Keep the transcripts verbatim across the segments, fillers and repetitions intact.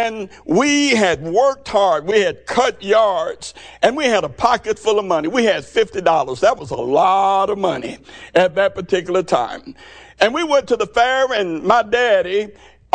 And we had worked hard. We had cut yards, and we had a pocket full of money. We had fifty dollars. That was a lot of money at that particular time. And we went to the fair, and my daddy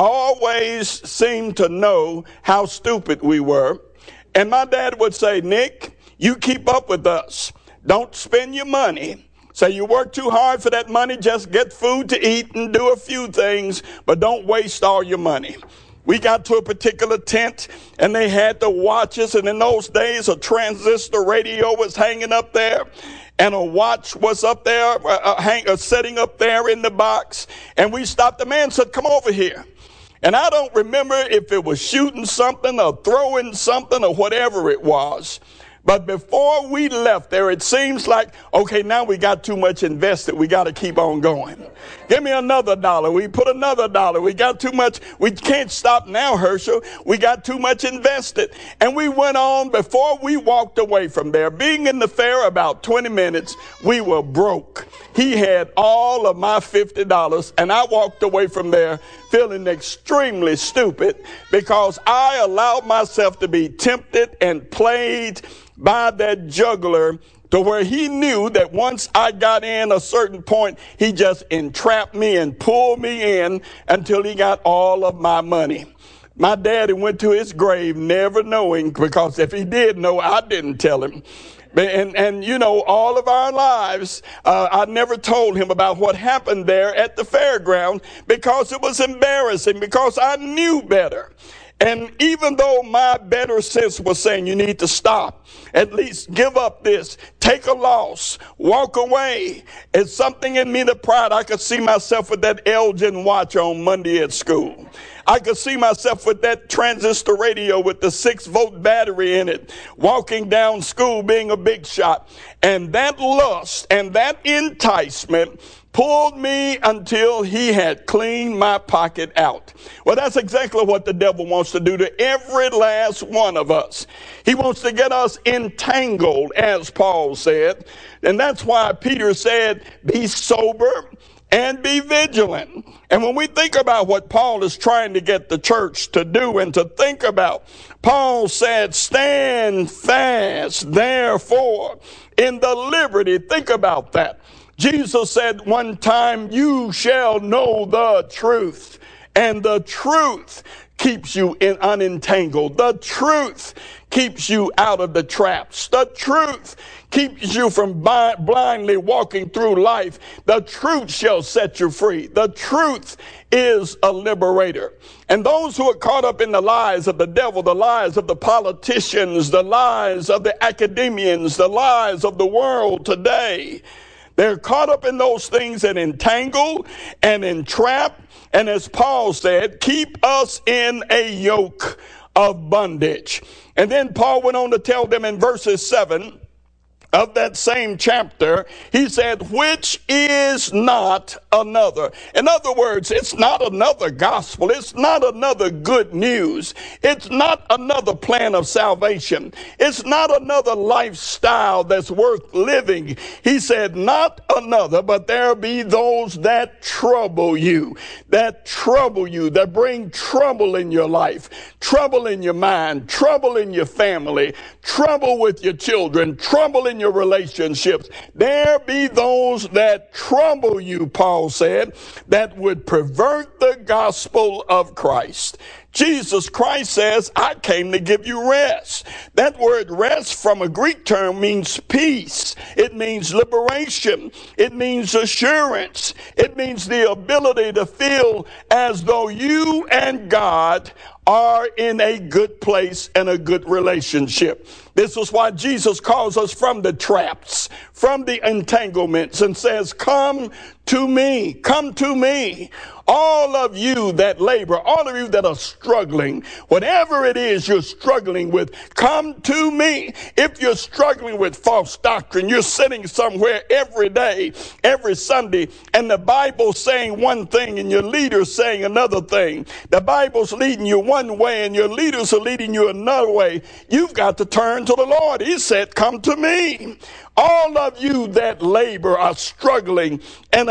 always seemed to know how stupid we were. And my dad would say, Nick, you keep up with us. Don't spend your money. Say you work too hard for that money, just get food to eat and do a few things, but don't waste all your money. We got to a particular tent, and they had the watches, and in those days, a transistor radio was hanging up there, and a watch was up there, uh, hang, uh, sitting up there in the box, and we stopped. The man said, come over here. And I don't remember if it was shooting something or throwing something or whatever it was. But before we left there, it seems like, okay, now we got too much invested. We got to keep on going. Give me another dollar. We put another dollar. We got too much. We can't stop now, Herschel. We got too much invested. And we went on before we walked away from there. Being in the fair about twenty minutes, we were broke. He had all of my fifty dollars, and I walked away from there feeling extremely stupid because I allowed myself to be tempted and played by that juggler to where he knew that once I got in a certain point, he just entrapped me and pulled me in until he got all of my money. My daddy went to his grave never knowing, because if he did know, I didn't tell him. And, and you know, all of our lives, uh, I never told him about what happened there at the fairground because it was embarrassing, because I knew better. And even though my better sense was saying you need to stop, at least give up this, take a loss, walk away, it's something in me, the pride. I could see myself with that Elgin watch on Monday at school. I could see myself with that transistor radio with the six volt battery in it, walking down school being a big shot. And that lust and that enticement pulled me until he had cleaned my pocket out. Well, that's exactly what the devil wants to do to every last one of us. He wants to get us entangled, as Paul said. And that's why Peter said, be sober and be vigilant. And when we think about what Paul is trying to get the church to do and to think about, Paul said, stand fast, therefore, in the liberty. Think about that. Jesus said one time, you shall know the truth, and the truth keeps you in unentangled. The truth keeps you out of the traps. The truth keeps you from bi- blindly walking through life. The truth shall set you free. The truth is a liberator. And those who are caught up in the lies of the devil, the lies of the politicians, the lies of the academians, the lies of the world today, they're caught up in those things and entangled and entrapped. And as Paul said, keep us in a yoke of bondage. And then Paul went on to tell them in verses seven of that same chapter, he said, which is not another. In other words, it's not another gospel. It's not another good news. It's not another plan of salvation. It's not another lifestyle that's worth living. He said, not another, but there be those that trouble you, that trouble you, that bring trouble in your life, trouble in your mind, trouble in your family, trouble with your children, trouble in your relationships. There be those that trouble you, Paul said, that would pervert the gospel of Christ. Jesus Christ says, I came to give you rest. That word rest from a Greek term means peace. It means liberation. It means assurance. It means the ability to feel as though you and God are in a good place and a good relationship. This is why Jesus calls us from the traps, from the entanglements, and says, come to me, come to me. All of you that labor, all of you that are struggling, whatever it is you're struggling with, come to me. If you're struggling with false doctrine, you're sitting somewhere every day, every Sunday, and the Bible's saying one thing and your leader's saying another thing. The Bible's leading you one way and your leaders are leading you another way. You've got to turn to the Lord. He said, come to me. All of you that labor are struggling and are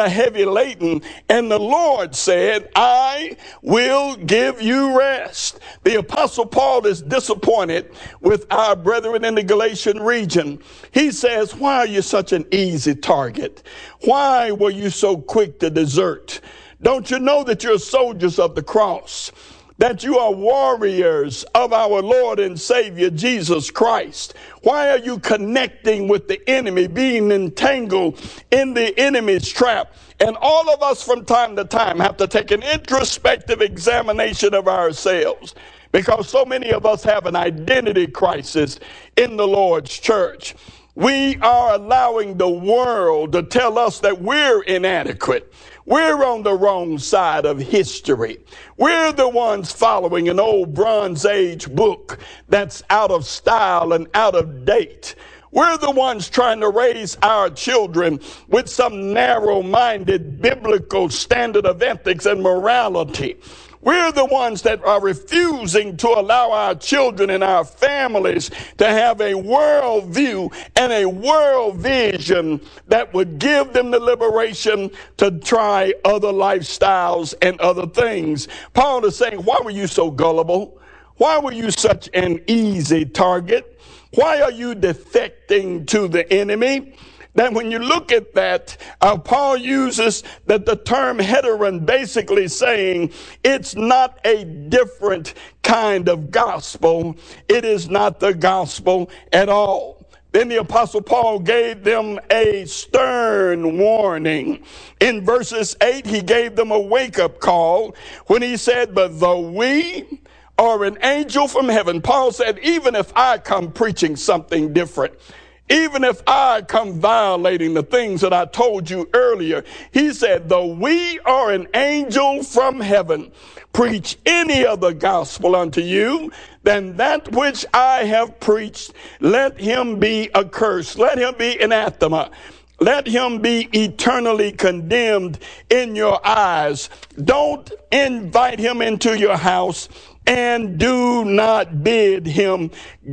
are heavy laden. And the Lord said, I will give you rest. The Apostle Paul is disappointed with our brethren in the Galatian region. He says, why are you such an easy target? Why were you so quick to desert? Don't you know that you're soldiers of the cross? That you are warriors of our Lord and Savior Jesus Christ? Why are you connecting with the enemy, being entangled in the enemy's trap? And all of us from time to time have to take an introspective examination of ourselves, because so many of us have an identity crisis in the Lord's church. We are allowing the world to tell us that we're inadequate. We're on the wrong side of history. We're the ones following an old Bronze Age book that's out of style and out of date. We're the ones trying to raise our children with some narrow-minded biblical standard of ethics and morality. We're the ones that are refusing to allow our children and our families to have a world view and a world vision that would give them the liberation to try other lifestyles and other things. Paul is saying, why were you so gullible? Why were you such an easy target? Why are you defecting to the enemy? That when you look at that, uh, Paul uses that the term heteron, basically saying it's not a different kind of gospel. It is not the gospel at all. Then the Apostle Paul gave them a stern warning. In verses eight, he gave them a wake-up call when he said, but though we are an angel from heaven, Paul said, even if I come preaching something different, even if I come violating the things that I told you earlier, he said, though we are an angel from heaven, preach any other gospel unto you than that which I have preached, let him be accursed. Let him be anathema. Let him be eternally condemned in your eyes. Don't invite him into your house, and do not bid him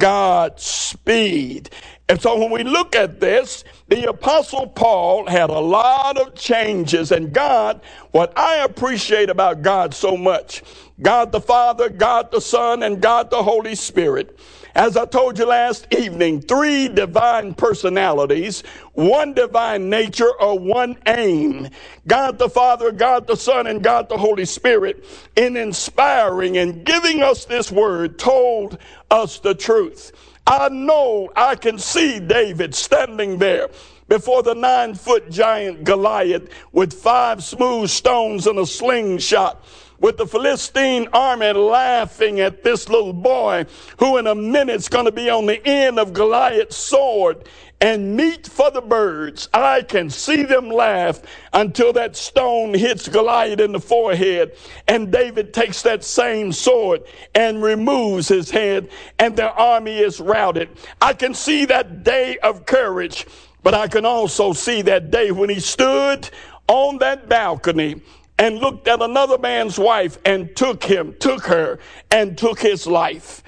Godspeed. And so when we look at this, the Apostle Paul had a lot of changes. And God, what I appreciate about God so much, God the Father, God the Son, and God the Holy Spirit, as I told you last evening, three divine personalities, one divine nature, or one aim. God the Father, God the Son, and God the Holy Spirit, in inspiring and giving us this word, told us the truth. I know I can see David standing there before the nine-foot giant Goliath with five smooth stones and a slingshot, with the Philistine army laughing at this little boy who in a minute's going to be on the end of Goliath's sword and meat for the birds. I can see them laugh until that stone hits Goliath in the forehead, and David takes that same sword and removes his head, and their army is routed. I can see that day of courage, but I can also see that day when he stood on that balcony and looked at another man's wife and took him, took her, and took his life.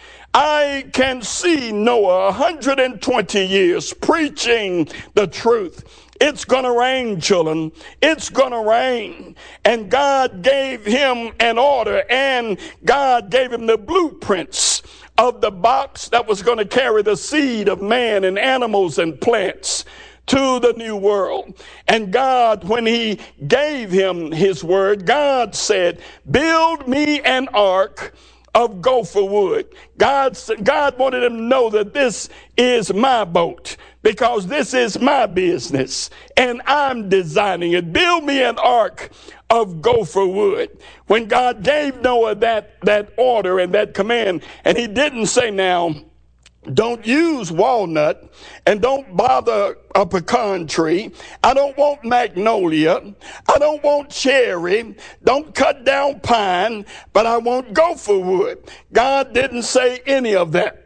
I can see Noah one hundred twenty years preaching the truth. It's gonna rain, children. It's gonna rain. And God gave him an order, and God gave him the blueprints of the box that was going to carry the seed of man and animals and plants to the new world. And God, when he gave him his word, God said, build me an ark of gopher wood. God, God wanted him to know that this is my boat, because this is my business and I'm designing it. Build me an ark of gopher wood. When God gave Noah that, that order and that command, and he didn't say, now, don't use walnut, and don't bother a pecan tree. I don't want magnolia. I don't want cherry. Don't cut down pine, but I want gopher wood. God didn't say any of that.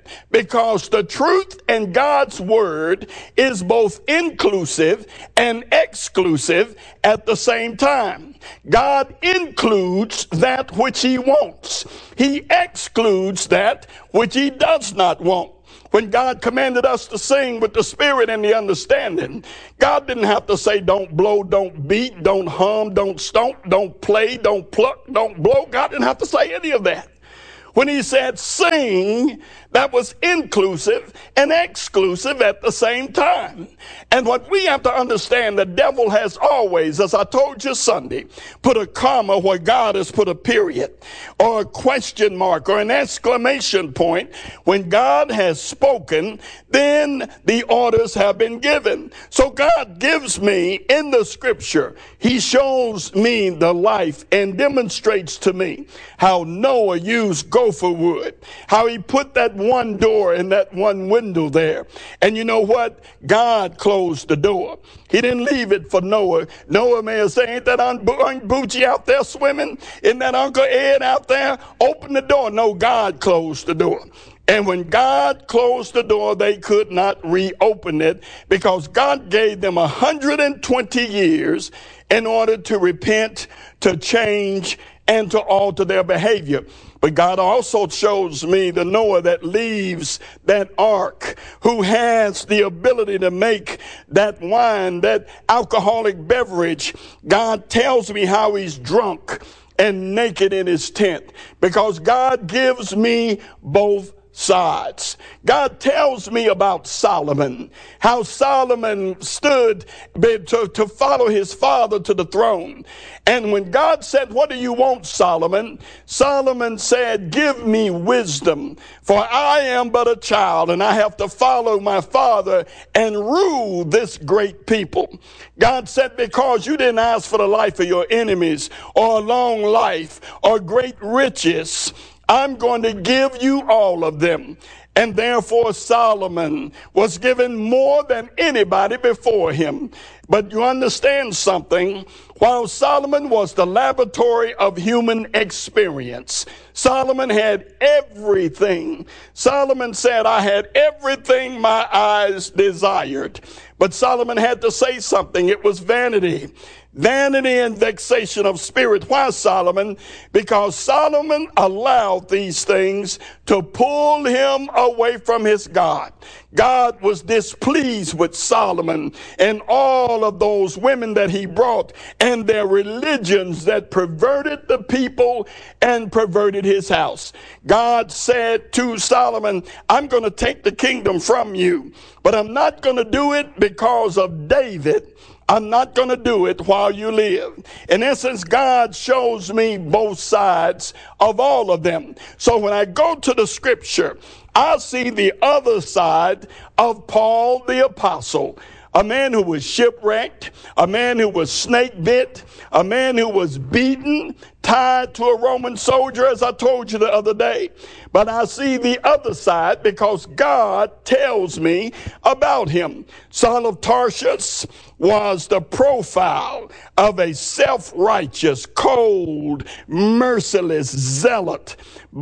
because the truth in God's word is both inclusive and exclusive at the same time. God includes that which he wants. He excludes that which he does not want. When God commanded us to sing with the spirit and the understanding, God didn't have to say, don't blow, don't beat, don't hum, don't stomp, don't play, don't pluck, don't blow. God didn't have to say any of that. When he said sing, that was inclusive and exclusive at the same time. And what we have to understand, the devil has always, as I told you Sunday, put a comma where God has put a period or a question mark or an exclamation point. When God has spoken, then the orders have been given. So God gives me in the scripture, he shows me the life and demonstrates to me how Noah used gopher wood, how he put that one door and that one window there. And you know what? God closed the door. He didn't leave it for Noah. Noah may have said, ain't that Aunt Bougie out there swimming? Isn't that Uncle Ed out there? Open the door. No, God closed the door. And when God closed the door, they could not reopen it because God gave them one hundred twenty years in order to repent, to change, and to alter their behavior. But God also shows me the Noah that leaves that ark, who has the ability to make that wine, that alcoholic beverage. God tells me how he's drunk and naked in his tent, because God gives me both sides. God tells me about Solomon, how Solomon stood to, to follow his father to the throne. And when God said, what do you want, Solomon? Solomon said, give me wisdom, for I am but a child and I have to follow my father and rule this great people. God said, because you didn't ask for the life of your enemies or a long life or great riches, I'm going to give you all of them. And therefore Solomon was given more than anybody before him. But you understand something? While Solomon was the laboratory of human experience, Solomon had everything. Solomon said, I had everything my eyes desired. But Solomon had to say something. It was vanity. Vanity and vexation of spirit. Why, Solomon? Because Solomon allowed these things to pull him away from his God. God was displeased with Solomon and all of those women that he brought and their religions that perverted the people and perverted his house. God said to Solomon, I'm going to take the kingdom from you, but I'm not going to do it because of David. I'm not going to do it while you live. In essence, God shows me both sides of all of them. So when I go to the scripture, I see the other side of Paul the apostle. A man who was shipwrecked, a man who was snake bit, a man who was beaten, tied to a Roman soldier, as I told you the other day. But I see the other side because God tells me about him. Saul of Tarsus was the profile of a self-righteous, cold, merciless zealot,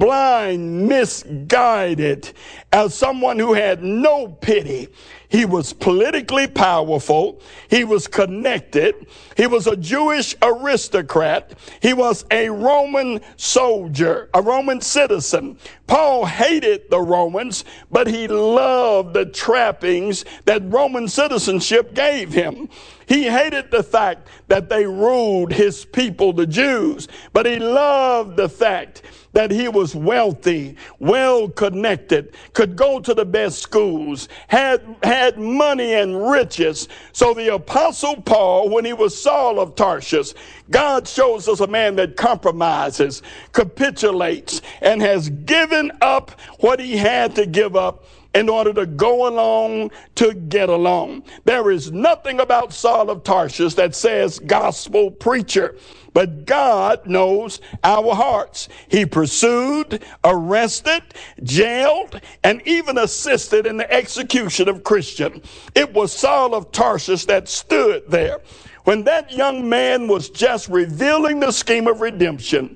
blind, misguided, as someone who had no pity. He was politically powerful. He was connected. He was a Jewish aristocrat. He was a Roman soldier, a Roman citizen. Paul hated the Romans, but he loved the trappings that Roman citizenship gave him. He hated the fact that they ruled his people, the Jews, but he loved the fact that he was wealthy, well connected, could go to the best schools, had, had money and riches. So the apostle Paul, when he was Saul of Tarsus, God shows us a man that compromises, capitulates, and has given up what he had to give up in order to go along to get along. There is nothing about Saul of Tarsus that says gospel preacher, but God knows our hearts. He pursued, arrested, jailed, and even assisted in the execution of Christians. It was Saul of Tarsus that stood there when that young man was just revealing the scheme of redemption,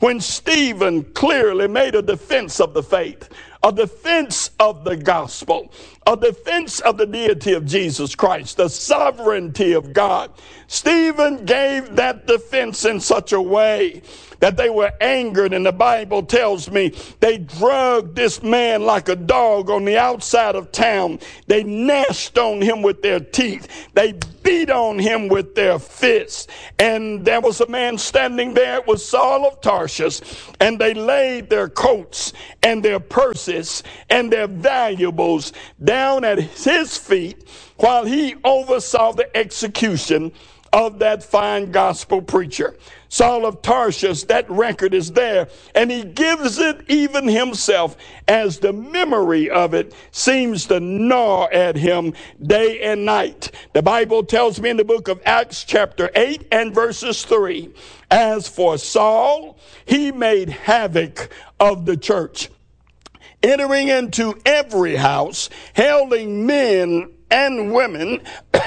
when Stephen clearly made a defense of the faith, a defense of the gospel, a defense of the deity of Jesus Christ, the sovereignty of God. Stephen gave that defense in such a way that they were angered, and the Bible tells me they drugged this man like a dog on the outside of town. They gnashed on him with their teeth. They beat on him with their fists. And there was a man standing there. It was Saul of Tarsus. And they laid their coats and their purses and their valuables down at his feet while he oversaw the execution of that fine gospel preacher. Saul of Tarsus, that record is there, and he gives it even himself as the memory of it seems to gnaw at him day and night. The Bible tells me in the book of Acts chapter eight and verses three, as for Saul, he made havoc of the church, entering into every house, hailing men and women,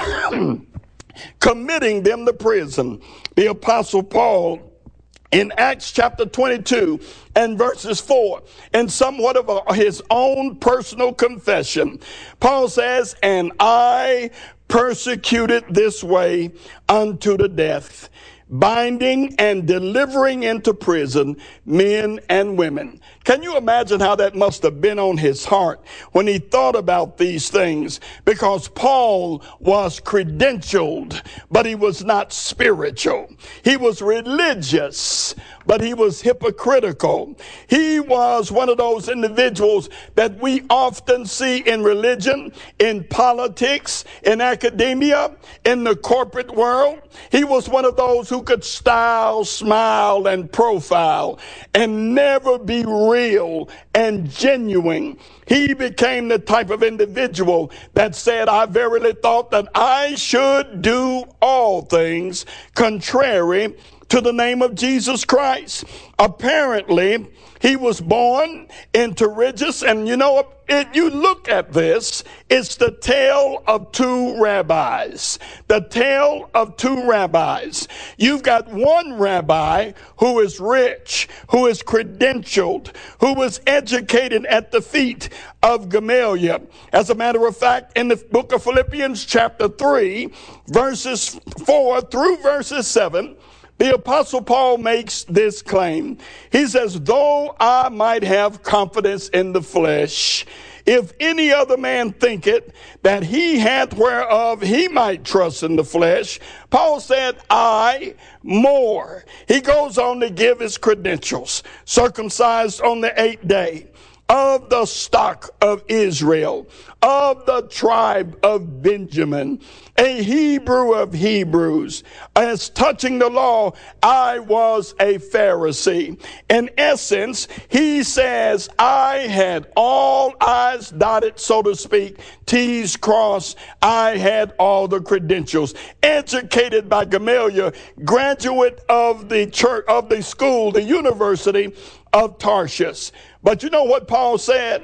committing them to prison. The Apostle Paul in Acts chapter twenty-two and verses four, in somewhat of a, his own personal confession, Paul says, and I persecuted this way unto the death, binding and delivering into prison men and women. Can you imagine how that must have been on his heart when he thought about these things? Because Paul was credentialed, but he was not spiritual. He was religious, but he was hypocritical. He was one of those individuals that we often see in religion, in politics, in academia, in the corporate world. He was one of those who could style, smile, and profile and never be real and genuine. He became the type of individual that said, I verily thought that I should do all things contrary to the name of Jesus Christ. Apparently, he was born into riches, and you know, it, you look at this, it's the tale of two rabbis. The tale of two rabbis. You've got one rabbi who is rich, who is credentialed, who was educated at the feet of Gamaliel. As a matter of fact, in the book of Philippians chapter three, verses four through verses seven, the Apostle Paul makes this claim. He says, though I might have confidence in the flesh, if any other man thinketh that he hath whereof he might trust in the flesh, Paul said, I more. He goes on to give his credentials. Circumcised on the eighth day, of the stock of Israel, of the tribe of Benjamin, a Hebrew of Hebrews. As touching the law, I was a Pharisee. In essence, he says, I had all I's dotted, so to speak, T's crossed. I had all the credentials. Educated by Gamaliel, graduate of the church, of the school, the University of Tarshish. But you know what Paul said?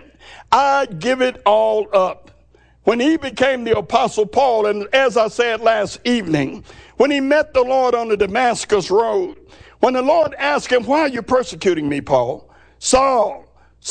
I give it all up. When he became the Apostle Paul, and as I said last evening, when he met the Lord on the Damascus road, when the Lord asked him, why are you persecuting me, Paul? Saul,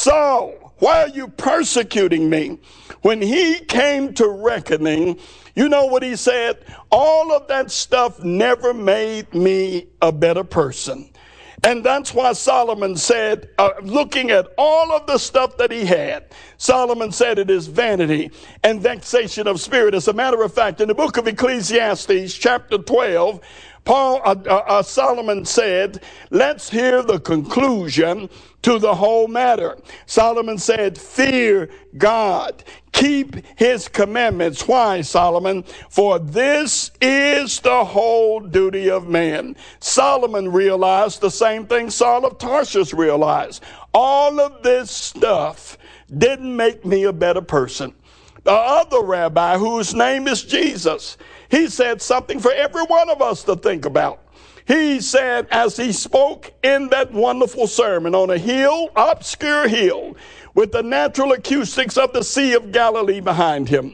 Saul, why are you persecuting me? When he came to reckoning, you know what he said? All of that stuff never made me a better person. And that's why Solomon said, uh, looking at all of the stuff that he had, Solomon said it is vanity and vexation of spirit. As a matter of fact, in the book of Ecclesiastes, chapter twelve, Paul, uh, uh, uh, Solomon said, let's hear the conclusion to the whole matter. Solomon said, fear God, keep his commandments. Why, Solomon? For this is the whole duty of man. Solomon realized the same thing Saul of Tarshish realized. All of this stuff didn't make me a better person. The other rabbi, whose name is Jesus, he said something for every one of us to think about. He said, as he spoke in that wonderful sermon on a hill, obscure hill, with the natural acoustics of the Sea of Galilee behind him,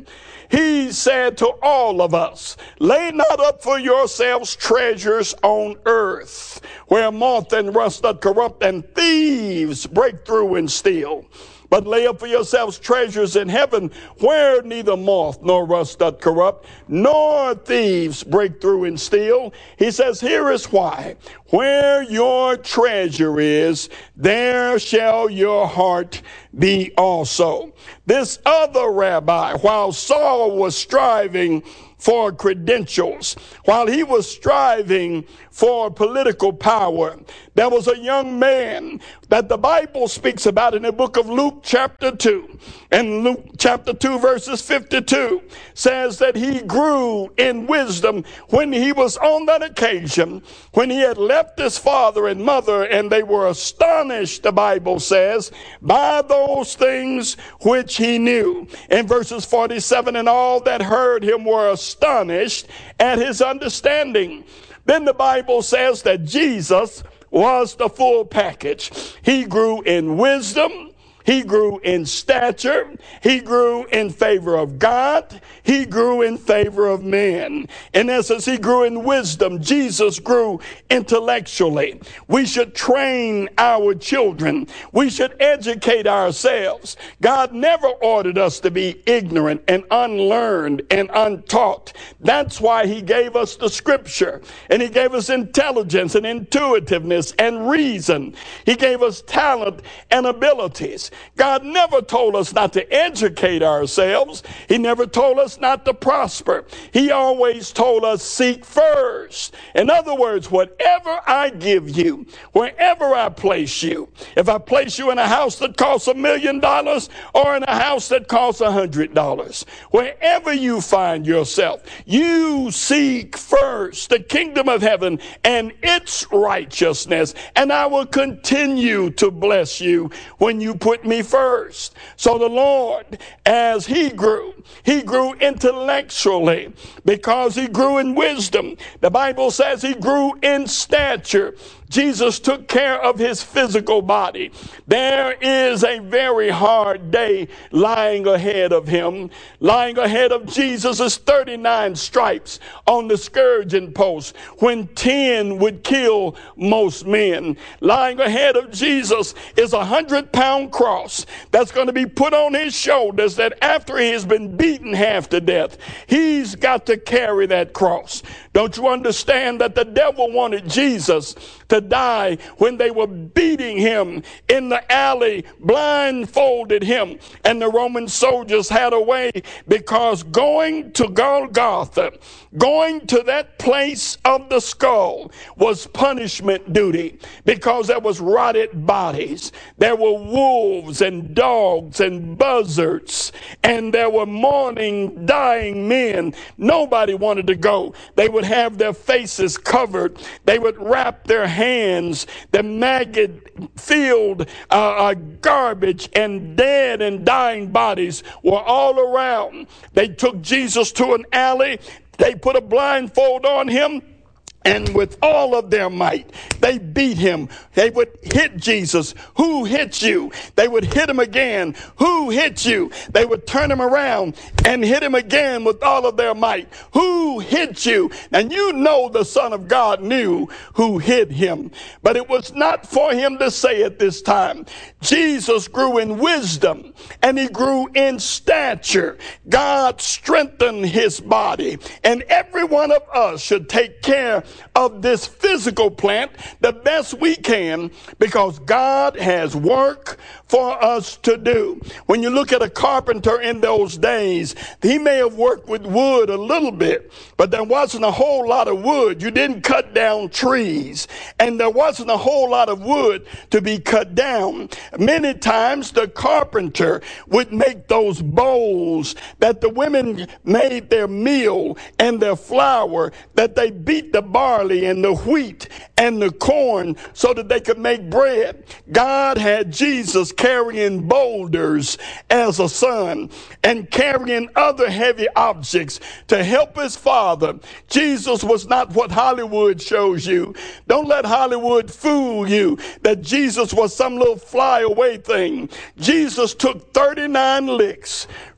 he said to all of us, lay not up for yourselves treasures on earth, where moth and rust doth corrupt, and thieves break through and steal. But lay up for yourselves treasures in heaven, where neither moth nor rust doth corrupt, nor thieves break through and steal. He says, here is why. Where your treasure is, there shall your heart be also. This other rabbi, while Saul was striving for credentials, while he was striving for political power, there was a young man that the Bible speaks about in the book of Luke chapter two. And Luke chapter two verses fifty-two says that he grew in wisdom when he was on that occasion, when he had left his father and mother, and they were astonished, the Bible says, by those things which he knew. In verses forty-seven, and all that heard him were astonished at his understanding. Then the Bible says that Jesus was the full package. He grew in wisdom. He grew in stature. He grew in favor of God. He grew in favor of men. In essence, he grew in wisdom. Jesus grew intellectually. We should train our children. We should educate ourselves. God never ordered us to be ignorant and unlearned and untaught. That's why he gave us the scripture. And he gave us intelligence and intuitiveness and reason. He gave us talent and abilities. God never told us not to educate ourselves. He never told us not to prosper. He always told us seek first. In other words, whatever I give you, wherever I place you, if I place you in a house that costs a million dollars or in a house that costs a hundred dollars, wherever you find yourself, you seek first the kingdom of heaven and its righteousness, and I will continue to bless you when you put me first. So the Lord, as he grew, he grew intellectually because he grew in wisdom. The Bible says he grew in stature. Jesus took care of his physical body. There is a very hard day lying ahead of him. Lying ahead of Jesus is thirty-nine stripes on the scourging post, when ten would kill most men. Lying ahead of Jesus is a hundred pound cross that's going to be put on his shoulders, that after he has been beaten half to death, he's got to carry that cross. Don't you understand that the devil wanted Jesus to die when they were beating him in the alley, blindfolded him, and the Roman soldiers had a way, because going to Golgotha, going to that place of the skull, was punishment duty, because there was rotted bodies, there were wolves and dogs and buzzards, and there were mourning, dying men. Nobody wanted to go. They would have their faces covered. They would wrap their hands. The maggot-filled uh, uh, garbage and dead and dying bodies were all around. They took Jesus to an alley. They put a blindfold on him. And with all of their might, they beat him. They would hit Jesus. Who hit you? They would hit him again. Who hit you? They would turn him around and hit him again with all of their might. Who hit you? And you know the Son of God knew who hit him. But it was not for him to say at this time. Jesus grew in wisdom and he grew in stature. God strengthened his body. And every one of us should take care of this physical plant the best we can, because God has work for us to do. When you look at a carpenter in those days, he may have worked with wood a little bit, but there wasn't a whole lot of wood. You didn't cut down trees, and there wasn't a whole lot of wood to be cut down. Many times the carpenter would make those bowls that the women made their meal and their flour, that they beat the barley and the wheat and the corn so that they could make bread. God had Jesus carrying boulders as a son and carrying other heavy objects to help his Father. Jesus was not what Hollywood shows you. Don't let Hollywood fool you that Jesus was some little flyaway thing. Jesus took thirty-nine licks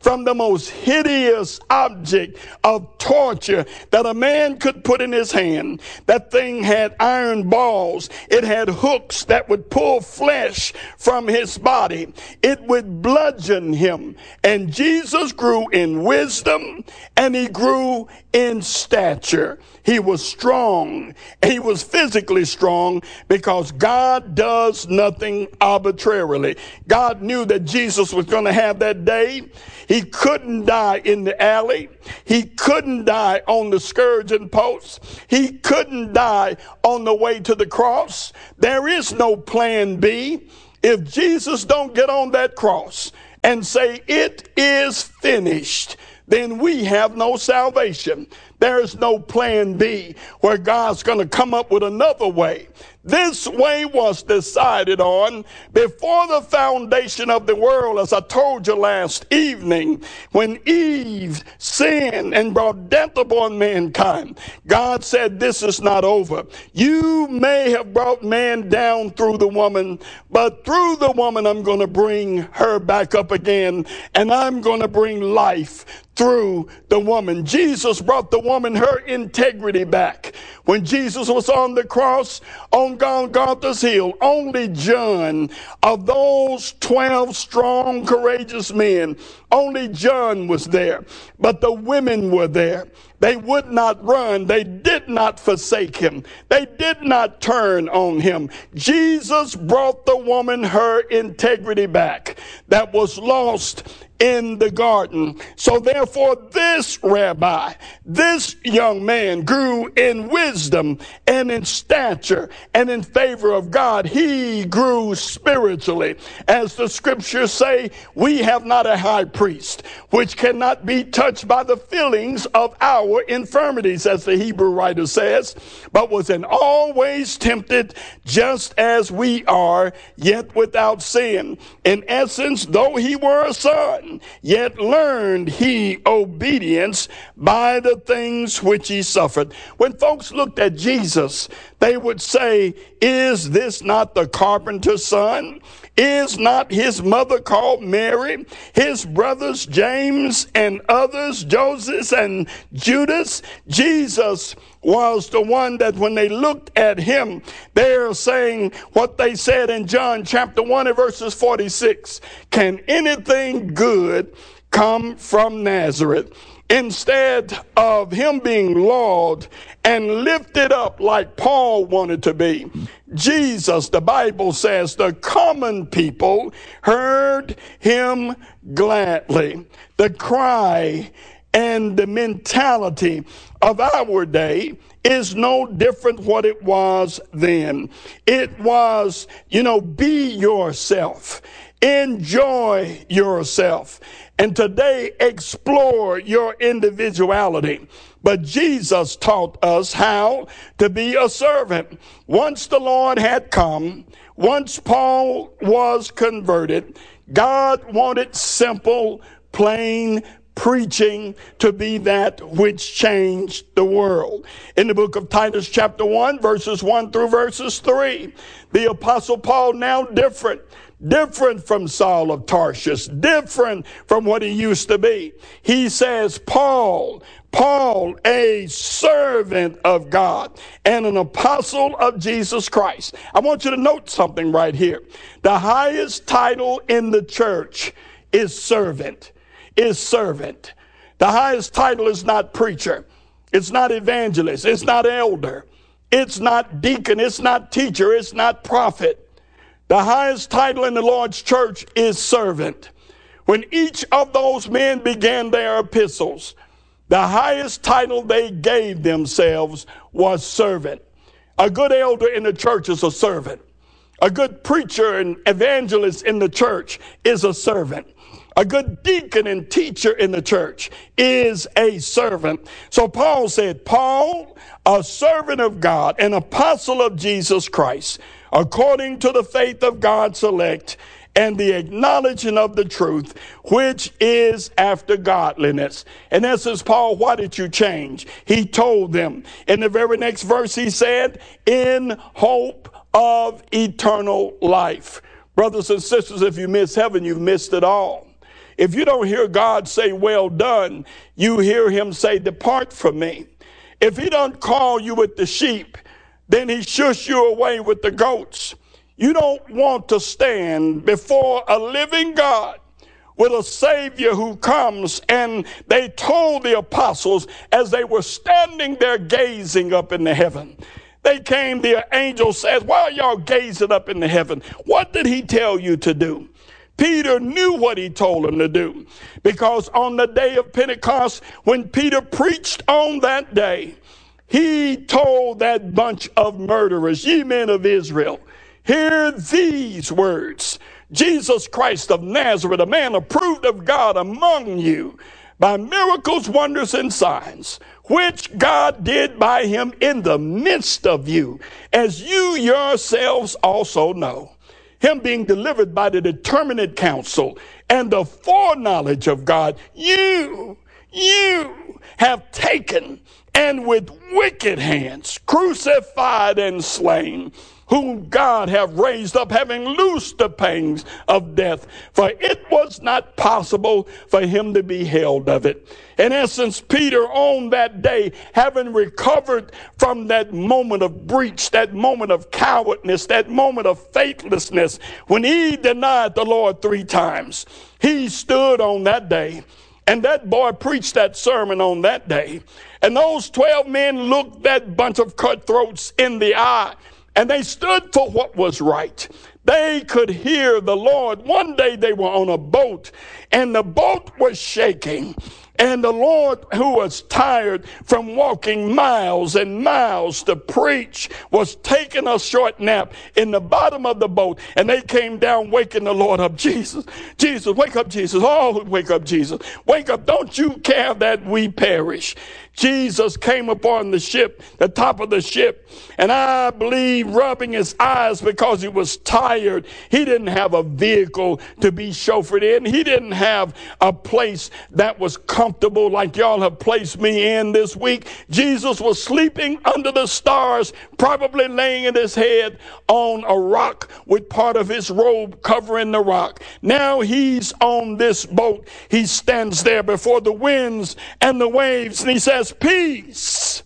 from the most hideous object of torture that a man could put in his hand. That thing had iron balls. It had hooks that would pull flesh from his body. It would bludgeon him. And Jesus grew in wisdom and he grew in stature. He was strong. He was physically strong because God does nothing arbitrarily. God knew that Jesus was going to have that day. He couldn't die in the alley. He couldn't die on the scourging post. He couldn't die on the way to the cross. There is no plan B. If Jesus don't get on that cross and say, "It is finished," then we have no salvation. There is no plan B where God's going to come up with another way. This way was decided on before the foundation of the world, as I told you last evening, when Eve sinned and brought death upon mankind. God said, "This is not over. You may have brought man down through the woman, but through the woman I'm going to bring her back up again, and I'm going to bring life through the woman." Jesus brought the woman her integrity back. When Jesus was on the cross on Golgotha's hill, only John, of those twelve strong, courageous men, only John was there. But the women were there. They would not run. They did not forsake him. They did not turn on him. Jesus brought the woman her integrity back that was lost in the garden. So therefore, this rabbi, this young man grew in wisdom and in stature and in favor of God. He grew spiritually. As the scriptures say, we have not a high priest which cannot be touched by the feelings of our infirmities, as the Hebrew writer says, but was in all ways tempted just as we are, yet without sin. In essence, though he were a son, yet learned he obedience by the things which he suffered. When folks looked at Jesus, they would say, "Is this not the carpenter's son? Is not his mother called Mary? His brothers James and others, Joseph and Judas?" Jesus was the one that when they looked at him, they're saying what they said in John chapter one and verses forty-six. "Can anything good come from Nazareth?" Instead of him being lauded and lifted up like Paul wanted to be, Jesus, the Bible says, the common people heard him gladly. The cry and the mentality of our day is no different what it was then. It was, you know, be yourself. Enjoy yourself. And today, explore your individuality. But Jesus taught us how to be a servant. Once the Lord had come, once Paul was converted, God wanted simple, plain preaching to be that which changed the world. In the book of Titus chapter one, verses one through verses three, the apostle Paul, now different, different from Saul of Tarsus, different from what he used to be. He says, Paul, Paul, a servant of God and an apostle of Jesus Christ. I want you to note something right here. The highest title in the church is servant, is servant. The highest title is not preacher. It's not evangelist. It's not elder. It's not deacon. It's not teacher. It's not prophet. The highest title in the Lord's church is servant. When each of those men began their epistles, the highest title they gave themselves was servant. A good elder in the church is a servant. A good preacher and evangelist in the church is a servant. A good deacon and teacher in the church is a servant. So Paul said, Paul, a servant of God, an apostle of Jesus Christ, according to the faith of God's elect and the acknowledging of the truth, which is after godliness. In essence, Paul, why did you change? He told them. In the very next verse, he said, in hope of eternal life. Brothers and sisters, if you miss heaven, you've missed it all. if you don't hear God say, well done, you hear him say, depart from me. If he don't call you with the sheep, then he shush you away with the goats. You don't want to stand before a living God with a Savior who comes. And they told the apostles as they were standing there gazing up in the heaven, they came, the angel says, why are y'all gazing up in the heaven? What did he tell you to do? Peter knew what he told him to do, because on the day of Pentecost, when Peter preached on that day, he told that bunch of murderers, ye men of Israel, hear these words, Jesus Christ of Nazareth, a man approved of God among you by miracles, wonders, and signs, which God did by him in the midst of you, as you yourselves also know. Him being delivered by the determinate counsel and the foreknowledge of God, you, you have taken and with wicked hands crucified and slain, whom God have raised up, having loosed the pangs of death. For it was not possible for him to be held of it. In essence, Peter on that day, having recovered from that moment of breach, that moment of cowardness, that moment of faithlessness, when he denied the Lord three times, he stood on that day. And that boy preached that sermon on that day. And those twelve men looked that bunch of cutthroats in the eye, and they stood for what was right. They could hear the Lord. One day they were on a boat, and the boat was shaking. And the Lord, who was tired from walking miles and miles to preach, was taking a short nap in the bottom of the boat. And they came down waking the Lord up. Jesus, Jesus, wake up, Jesus. Oh, wake up, Jesus. Wake up. Don't you care that we perish? Jesus came upon the ship, the top of the ship, and I believe rubbing his eyes because he was tired. He didn't have a vehicle to be chauffeured in. He didn't have a place that was comfortable like y'all have placed me in this week. Jesus was sleeping under the stars, probably laying in his head on a rock with part of his robe covering the rock. Now he's on this boat. He stands there before the winds and the waves, and he says, peace,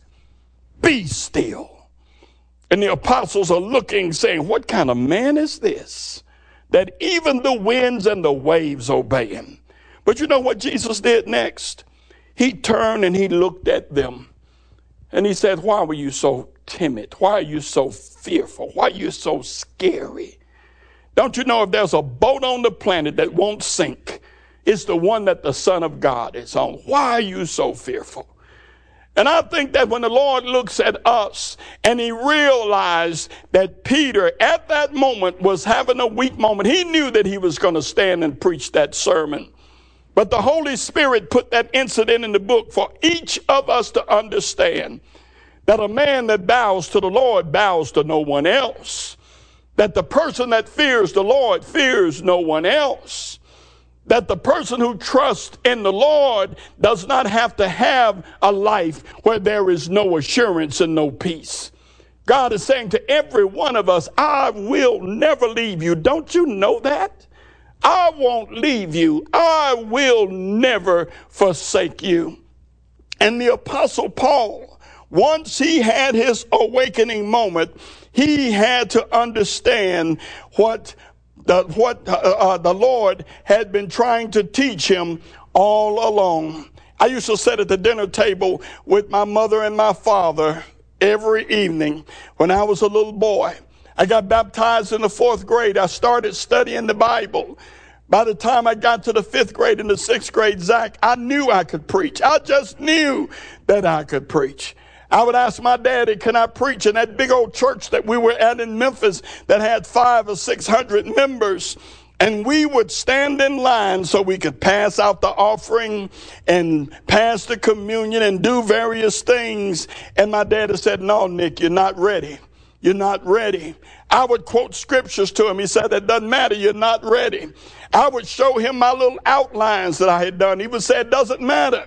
be still. And the apostles are looking, saying, what kind of man is this, that even the winds and the waves obey him? But you know what Jesus did next? He turned and he looked at them, and he said, why were you so timid? Why are you so fearful? Why are you so scary? Don't you know if there's a boat on the planet that won't sink, it's the one that the Son of God is on. Why are you so fearful? And I think that when the Lord looks at us and he realized that Peter at that moment was having a weak moment, he knew that he was going to stand and preach that sermon. But the Holy Spirit put that incident in the book for each of us to understand that a man that bows to the Lord bows to no one else. That the person that fears the Lord fears no one else. That the person who trusts in the Lord does not have to have a life where there is no assurance and no peace. God is saying to every one of us, I will never leave you. Don't you know that? I won't leave you. I will never forsake you. And the Apostle Paul, once he had his awakening moment, he had to understand what The, what uh, uh, the Lord had been trying to teach him all along. I used to sit at the dinner table with my mother and my father every evening when I was a little boy. I got baptized in the fourth grade. I started studying the Bible. By the time I got to the fifth grade and the sixth grade, Zach, I knew I could preach. I just knew that I could preach. I would ask my daddy, can I preach in that big old church that we were at in Memphis that had five or six hundred members? And we would stand in line so we could pass out the offering and pass the communion and do various things. And my daddy said, no, Nick, you're not ready. You're not ready. I would quote scriptures to him. He said, it doesn't matter. You're not ready. I would show him my little outlines that I had done. He would say, it doesn't matter.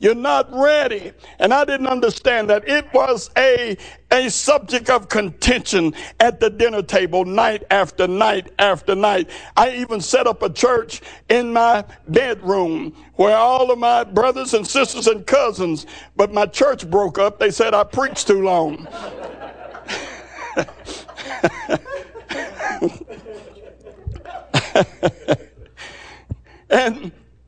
You're not ready. And I didn't understand that. It was a, a subject of contention at the dinner table night after night after night. I even set up a church in my bedroom where all of my brothers and sisters and cousins, but my church broke up. They said I preached too long. And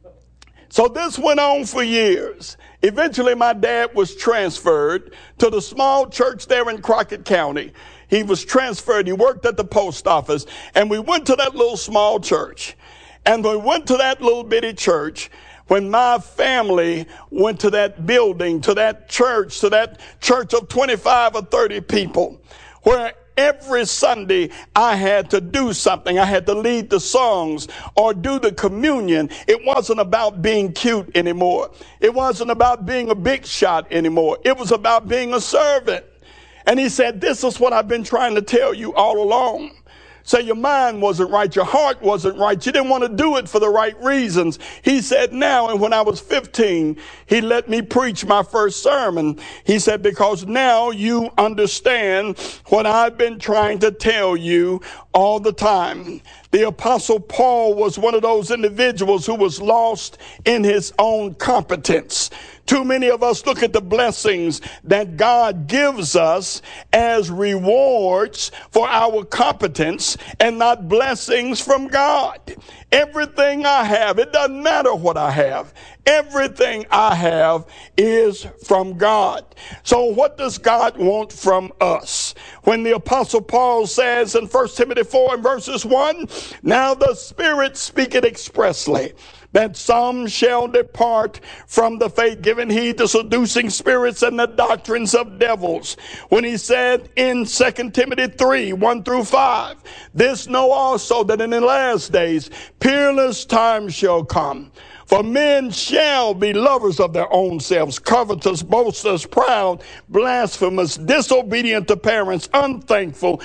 so this went on for years. Eventually, my dad was transferred to the small church there in Crockett County. He was transferred. He worked at the post office. And we went to that little small church. And we went to that little bitty church. When my family went to that building, to that church, to that church of twenty-five or thirty people, where every Sunday I had to do something. I had to lead the songs or do the communion. It wasn't about being cute anymore. It wasn't about being a big shot anymore. It was about being a servant. And he said, this is what I've been trying to tell you all along. So your mind wasn't right. Your heart wasn't right. You didn't want to do it for the right reasons. He said now, and when I was fifteen, he let me preach my first sermon. He said, because now you understand what I've been trying to tell you all the time. The Apostle Paul was one of those individuals who was lost in his own competence. Too many of us look at the blessings that God gives us as rewards for our competence and not blessings from God. Everything I have, it doesn't matter what I have. Everything I have is from God. So what does God want from us? When the Apostle Paul says in First Timothy four and verses one, now the Spirit speaketh expressly, that some shall depart from the faith, giving heed to seducing spirits and the doctrines of devils. When he said in Second Timothy three, one through five, this know also that in the last days peerless times shall come. For men shall be lovers of their own selves, covetous, boasters, proud, blasphemous, disobedient to parents, unthankful,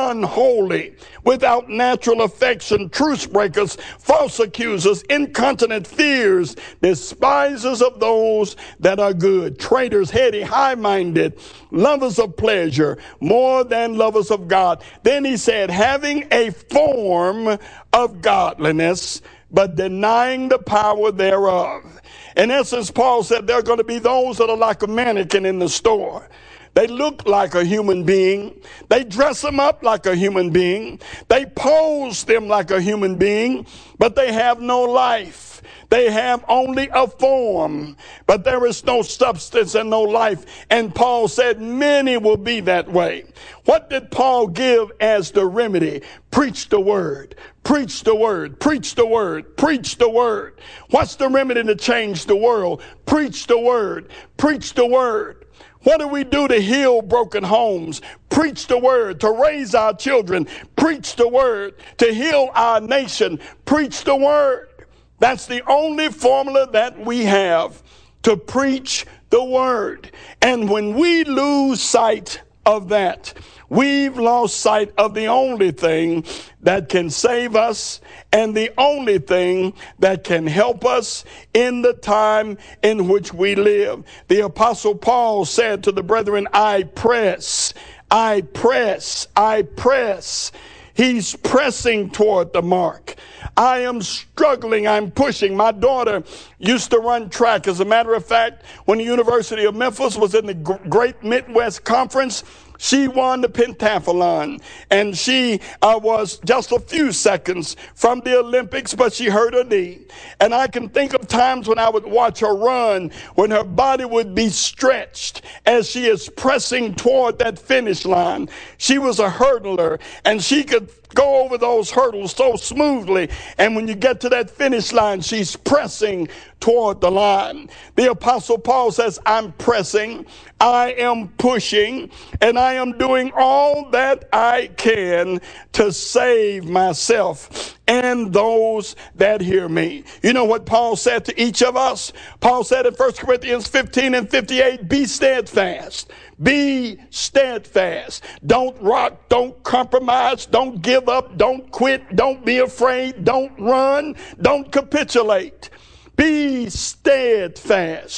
unholy, without natural affection, truce breakers, false accusers, incontinent fears, despisers of those that are good, traitors, heady, high-minded, lovers of pleasure, more than lovers of God. Then he said, having a form of godliness, but denying the power thereof. In essence, Paul said there are going to be those that are like a mannequin in the store. They look like a human being. They dress them up like a human being. They pose them like a human being, but they have no life. They have only a form, but there is no substance and no life. And Paul said many will be that way. What did Paul give as the remedy? Preach the word. Preach the word. Preach the word. Preach the word. What's the remedy to change the world? Preach the word. Preach the word. What do we do to heal broken homes? Preach the word. To raise our children? Preach the word. To heal our nation? Preach the word. That's the only formula that we have, to preach the word. And when we lose sight of that, we've lost sight of the only thing that can save us and the only thing that can help us in the time in which we live. The Apostle Paul said to the brethren, I press, I press, I press. He's pressing toward the mark. I am struggling. I'm pushing. My daughter used to run track. As a matter of fact, when the University of Memphis was in the Great Midwest Conference, she won the pentathlon, and she uh, was just a few seconds from the Olympics, but she hurt her knee. And I can think of times when I would watch her run, when her body would be stretched as she is pressing toward that finish line. She was a hurdler, and she could go over those hurdles so smoothly. And when you get to that finish line, she's pressing toward the line. The Apostle Paul says, I'm pressing, I am pushing, and I am doing all that I can to save myself and those that hear me. You know what Paul said to each of us? Paul said in First Corinthians fifteen and fifty-eight, be steadfast. Be steadfast. Don't rock. Don't compromise. Don't give up. Don't quit. Don't be afraid. Don't run. Don't capitulate. Be steadfast,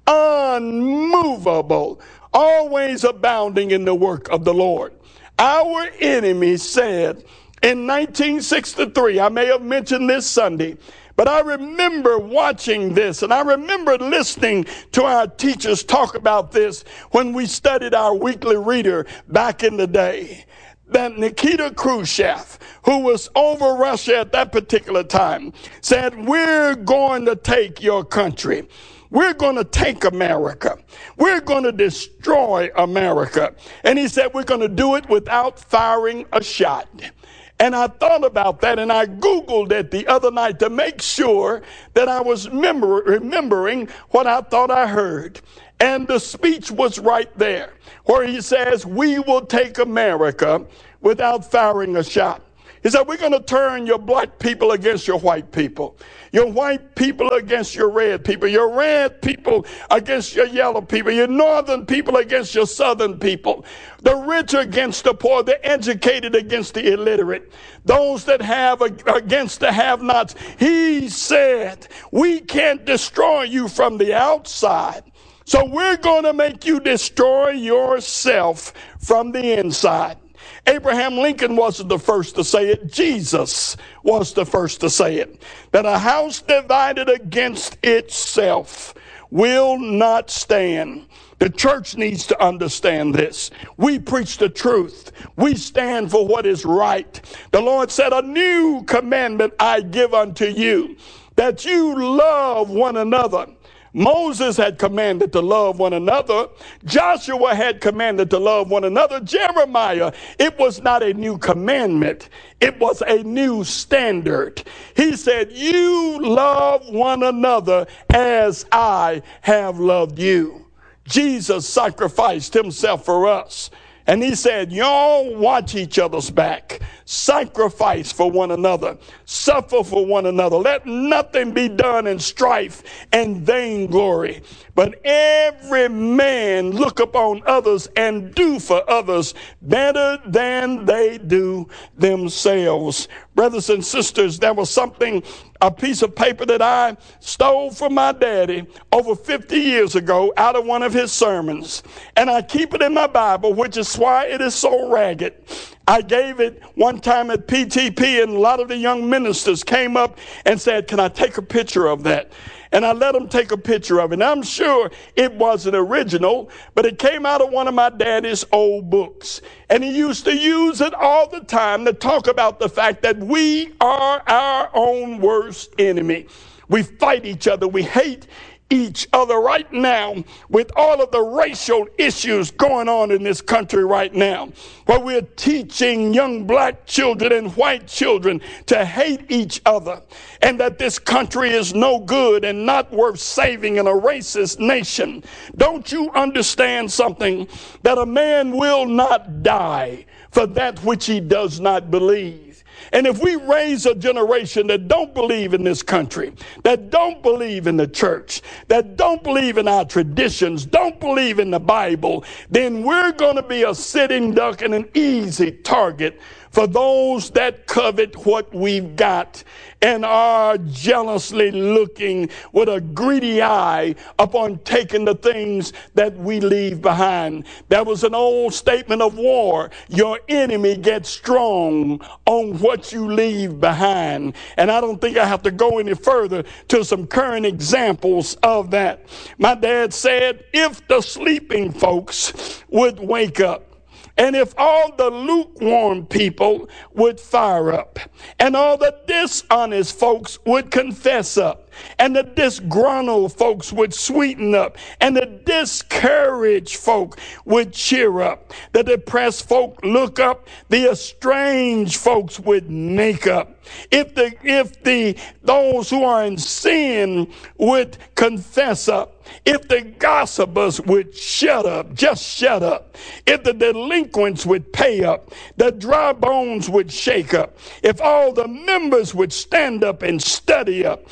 unmovable, always abounding in the work of the Lord. Our enemy said in nineteen sixty-three, I may have mentioned this Sunday, but I remember watching this, and I remember listening to our teachers talk about this when we studied our weekly reader back in the day, that Nikita Khrushchev, who was over Russia at that particular time, said, we're going to take your country. We're going to take America. We're going to destroy America. And he said, we're going to do it without firing a shot. And I thought about that, and I Googled it the other night to make sure that I was remember, remembering what I thought I heard. And the speech was right there, where he says, we will take America without firing a shot. He said, we're going to turn your black people against your white people, your white people against your red people, your red people against your yellow people, your northern people against your southern people, the rich against the poor, the educated against the illiterate, those that have against the have-nots. He said, we can't destroy you from the outside, so we're going to make you destroy yourself from the inside. Abraham Lincoln wasn't the first to say it. Jesus was the first to say it. That a house divided against itself will not stand. The church needs to understand this. We preach the truth. We stand for what is right. The Lord said, a new commandment I give unto you, that you love one another. Moses had commanded to love one another. Joshua had commanded to love one another. Jeremiah, it was not a new commandment. It was a new standard. He said, you love one another as I have loved you. Jesus sacrificed himself for us. And he said, y'all watch each other's back. Sacrifice for one another. Suffer for one another. Let nothing be done in strife and vainglory. But every man look upon others and do for others better than they do themselves. Brothers and sisters, there was something, a piece of paper that I stole from my daddy over fifty years ago out of one of his sermons. And I keep it in my Bible, which is why it is so ragged. I gave it one time at P T P, and a lot of the young ministers came up and said, can I take a picture of that? And I let them take a picture of it. And I'm sure it wasn't original, but it came out of one of my daddy's old books. And he used to use it all the time to talk about the fact that we are our own worst enemy. We fight each other. We hate each other right now with all of the racial issues going on in this country right now, where we're teaching young black children and white children to hate each other, and that this country is no good and not worth saving in a racist nation. Don't you understand something? That a man will not die for that which he does not believe. And if we raise a generation that don't believe in this country, that don't believe in the church, that don't believe in our traditions, don't believe in the Bible, then we're going to be a sitting duck and an easy target for those that covet what we've got and are jealously looking with a greedy eye upon taking the things that we leave behind. That was an old statement of war. Your enemy gets strong on what you leave behind. And I don't think I have to go any further to some current examples of that. My dad said, if the sleeping folks would wake up, and if all the lukewarm people would fire up, and all the dishonest folks would confess up, and the disgruntled folks would sweeten up, and the discouraged folk would cheer up, the depressed folk look up, the estranged folks would make up. If the if the those who are in sin would confess up, if the gossipers would shut up, just shut up, if the delinquents would pay up, the dry bones would shake up, if all the members would stand up and study up, if the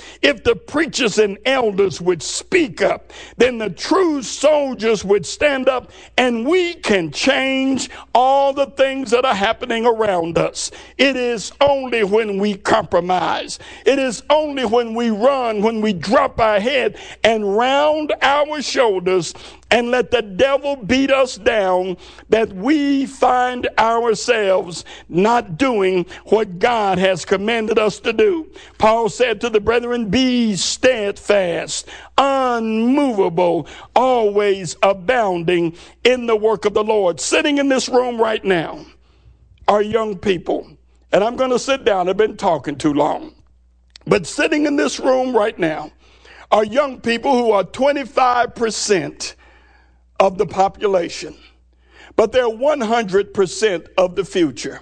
the preachers and elders would speak up, then the true soldiers would stand up, and we can change all the things that are happening around us. It is only when we compromise. It is only when we run, when we drop our head and round our shoulders and let the devil beat us down, that we find ourselves not doing what God has commanded us to do. Paul said to the brethren, be steadfast, unmovable, always abounding in the work of the Lord. Sitting in this room right now are young people, and I'm going to sit down. I've been talking too long. But sitting in this room right now are young people who are twenty-five percent of the population, but they're one hundred percent of the future.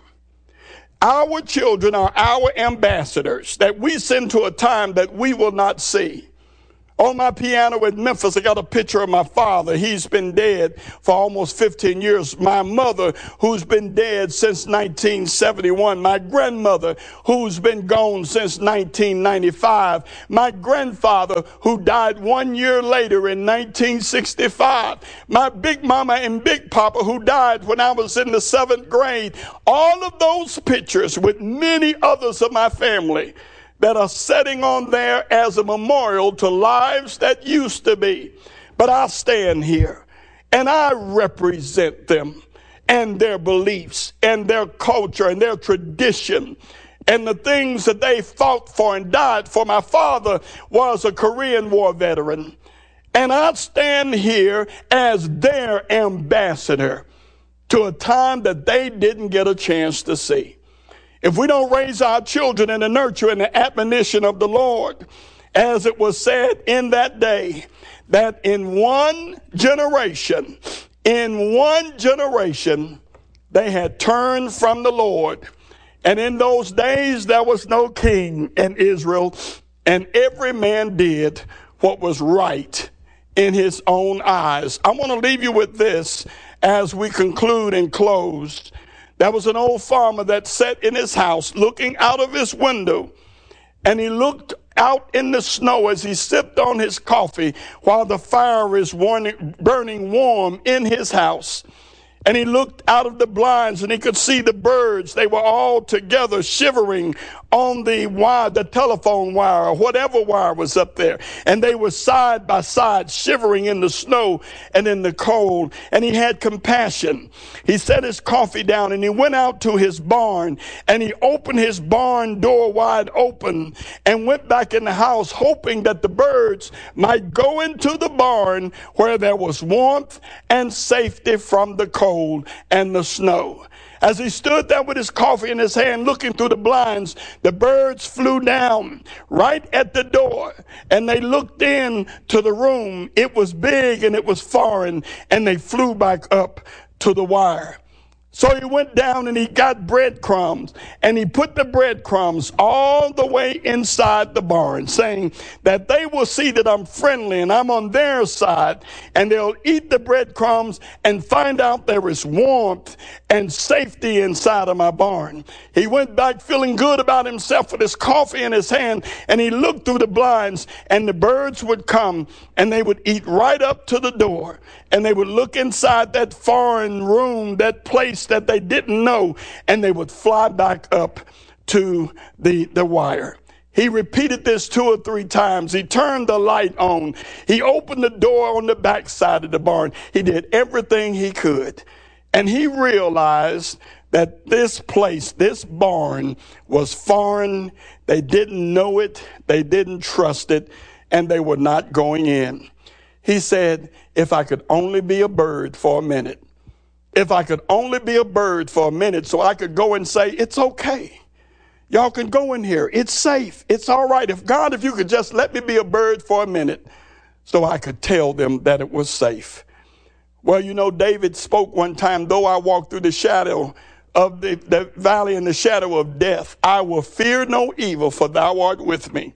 Our children are our ambassadors that we send to a time that we will not see. On my piano in Memphis, I got a picture of my father. He's been dead for almost fifteen years. My mother, who's been dead since nineteen seventy-one. My grandmother, who's been gone since nineteen ninety-five. My grandfather, who died one year later in nineteen sixty-five. My big mama and big papa, who died when I was in the seventh grade. All of those pictures with many others of my family that are sitting on there as a memorial to lives that used to be. But I stand here and I represent them and their beliefs and their culture and their tradition and the things that they fought for and died for. My father was a Korean War veteran, and I stand here as their ambassador to a time that they didn't get a chance to see. If we don't raise our children in the nurture and the admonition of the Lord, as it was said in that day, that in one generation, in one generation, they had turned from the Lord. And in those days, there was no king in Israel, and every man did what was right in his own eyes. I want to leave you with this as we conclude and close. There was an old farmer that sat in his house looking out of his window, and he looked out in the snow as he sipped on his coffee while the fire is burning warm in his house. And he looked out of the blinds and he could see the birds. They were all together shivering on the wire, the telephone wire, or whatever wire was up there. And they were side by side shivering in the snow and in the cold. And he had compassion. He set his coffee down and he went out to his barn and he opened his barn door wide open and went back in the house, hoping that the birds might go into the barn where there was warmth and safety from the cold and the snow. As he stood there with his coffee in his hand looking through the blinds, the birds flew down right at the door and they looked in to the room. It was big and it was foreign, and they flew back up to the wire. So he went down and he got breadcrumbs and he put the breadcrumbs all the way inside the barn, saying that they will see that I'm friendly and I'm on their side, and they'll eat the breadcrumbs and find out there is warmth and safety inside of my barn. He went back feeling good about himself with his coffee in his hand, and he looked through the blinds and the birds would come and they would eat right up to the door, and they would look inside that foreign room, that place that they didn't know, and they would fly back up to the, the wire. He repeated this two or three times. He turned the light on. He opened the door on the back side of the barn. He did everything he could. And he realized that this place, this barn, was foreign. They didn't know it. They didn't trust it. And they were not going in. He said, if I could only be a bird for a minute. If I could only be a bird for a minute so I could go and say, it's okay. Y'all can go in here. It's safe. It's all right. If God, if you could just let me be a bird for a minute so I could tell them that it was safe. Well, you know, David spoke one time, though I walk through the shadow of the, the valley and the shadow of death, I will fear no evil, for thou art with me.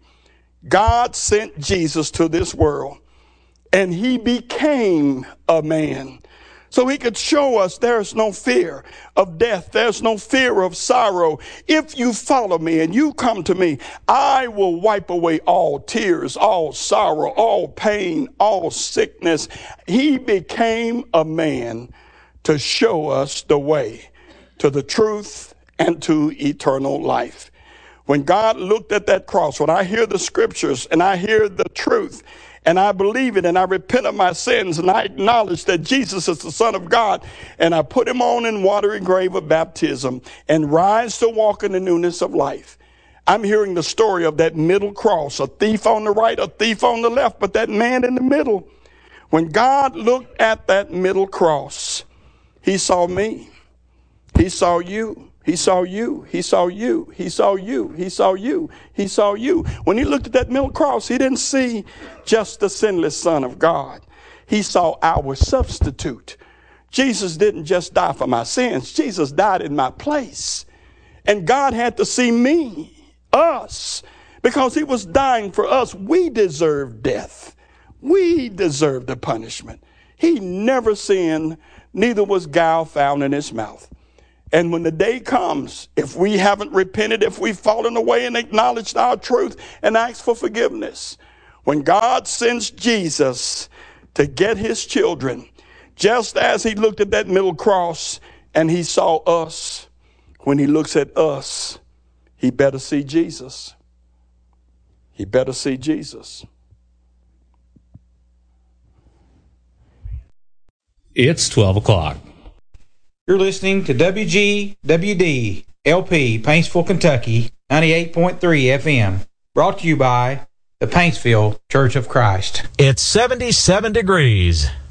God sent Jesus to this world, and he became a man So he could show us there's no fear of death. There's no fear of sorrow. If you follow me and you come to me, I will wipe away all tears, all sorrow, all pain, all sickness. He became a man to show us the way to the truth and to eternal life. When God looked at that cross, when I hear the scriptures and I hear the truth, and I believe it, and I repent of my sins, and I acknowledge that Jesus is the Son of God, and I put him on in watery grave of baptism and rise to walk in the newness of life. I'm hearing the story of that middle cross, a thief on the right, a thief on the left, but that man in the middle. When God looked at that middle cross, he saw me. He saw you. He saw you, he saw you, he saw you, he saw you, he saw you. When he looked at that middle cross, he didn't see just the sinless Son of God. He saw our substitute. Jesus didn't just die for my sins. Jesus died in my place. And God had to see me, us, because he was dying for us. We deserve death. We deserve the punishment. He never sinned, neither was guile found in his mouth. And when the day comes, if we haven't repented, if we've fallen away and acknowledged our truth and asked for forgiveness, when God sends Jesus to get his children, just as he looked at that middle cross and he saw us, when he looks at us, he better see Jesus. He better see Jesus. It's twelve o'clock. You're listening to W G W D L P, Paintsville, Kentucky, ninety-eight point three F M. Brought to you by the Paintsville Church of Christ. It's seventy-seven degrees.